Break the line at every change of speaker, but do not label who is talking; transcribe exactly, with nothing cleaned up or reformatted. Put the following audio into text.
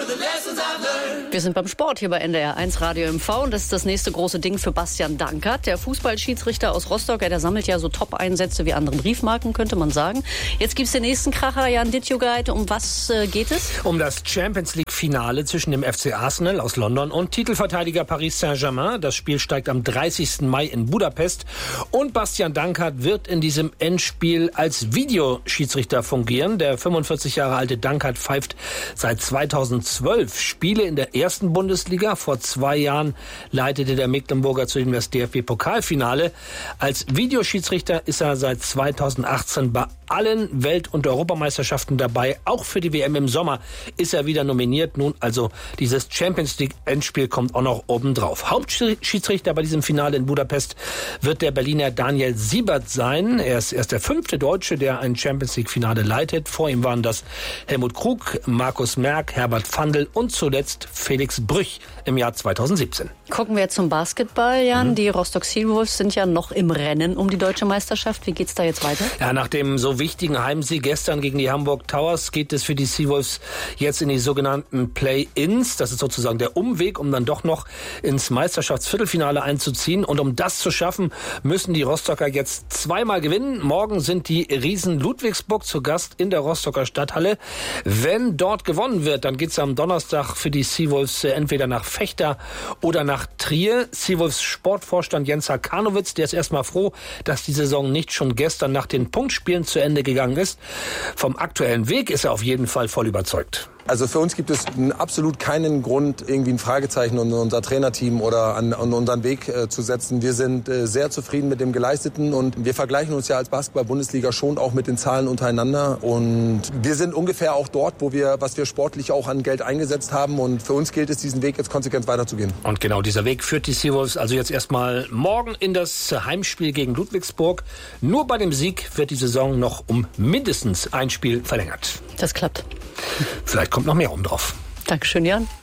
Wir sind beim Sport hier bei N D R eins Radio M V und das ist das nächste große Ding für Bastian Dankert. Der Fußballschiedsrichter aus Rostock, der sammelt ja so Top-Einsätze wie andere Briefmarken, könnte man sagen. Jetzt gibt's den nächsten Kracher, Jan Dittjugeit. Um was äh, geht es?
Um das Champions-League-Finale zwischen dem F C Arsenal aus London und Titelverteidiger Paris Saint-Germain. Das Spiel steigt am dreißigsten Mai in Budapest. Und Bastian Dankert wird in diesem Endspiel als Videoschiedsrichter fungieren. Der fünfundvierzig Jahre alte Dankert pfeift seit zweitausendzwölf Spiele in der ersten Bundesliga. Vor zwei Jahren leitete der Mecklenburger zudem das D F B-Pokalfinale. Als Videoschiedsrichter ist er seit zweitausendachtzehn bei allen Welt- und Europameisterschaften dabei. Auch für die W M im Sommer ist er wieder nominiert. Nun also dieses Champions-League-Endspiel kommt auch noch obendrauf. Hauptschiedsrichter bei diesem Finale in Budapest wird der Berliner Daniel Siebert sein. Er ist erst der fünfte Deutsche, der ein Champions-League-Finale leitet. Vor ihm waren das Helmut Krug, Markus Merck, Herbert Pfandl und zuletzt Felix Brüch im Jahr zweitausendsiebzehn.
Gucken wir jetzt zum Basketball, Jan. Mhm. Die Rostock Seawolves sind ja noch im Rennen um die deutsche Meisterschaft. Wie geht's da jetzt weiter?
Ja, nach dem so wichtigen Heimsieg gestern gegen die Hamburg Towers geht es für die Seawolves jetzt in die sogenannten Play-Ins. Das ist sozusagen der Umweg, um dann doch noch ins Meisterschaftsviertelfinale einzuziehen. Und um das zu schaffen, müssen die Rostocker jetzt zweimal gewinnen. Morgen sind die Riesen Ludwigsburg zu Gast in der Rostocker Stadthalle. Wenn dort gewonnen wird, dann geht's am Donnerstag für die Seawolves entweder nach Vechta oder nach Trier. Seawolves Sportvorstand Jens Hakanowitz, der ist erstmal froh, dass die Saison nicht schon gestern nach den Punktspielen zu Ende gegangen ist. Vom aktuellen Weg ist er auf jeden Fall voll überzeugt.
Also für uns gibt es absolut keinen Grund, irgendwie ein Fragezeichen an unser Trainerteam oder an, an unseren Weg äh, zu setzen. Wir sind äh, sehr zufrieden mit dem Geleisteten und wir vergleichen uns ja als Basketball-Bundesliga schon auch mit den Zahlen untereinander. Und wir sind ungefähr auch dort, wo wir, was wir sportlich auch an Geld eingesetzt haben. Und für uns gilt es, diesen Weg jetzt konsequent weiterzugehen.
Und genau dieser Weg führt die Seawolves also jetzt erstmal morgen in das Heimspiel gegen Ludwigsburg. Nur bei dem Sieg wird die Saison noch um mindestens ein Spiel verlängert.
Das klappt.
Vielleicht kommt noch mehr oben drauf.
Dankeschön, Jan.